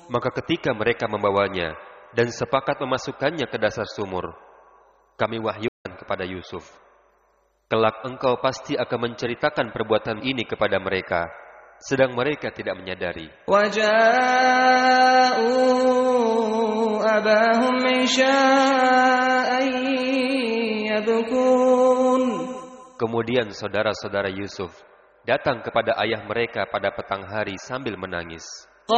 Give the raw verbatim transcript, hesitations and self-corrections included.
Maka ketika mereka membawanya dan sepakat memasukkannya ke dasar sumur, kami wahyukan kepada Yusuf, kelak engkau pasti akan menceritakan perbuatan ini kepada mereka, sedang mereka tidak menyadari. وَجَاءُوا أَبَاهُمْ عِشَاءً يَبْكُونَ. Kemudian saudara-saudara Yusuf datang kepada ayah mereka pada petang hari sambil menangis.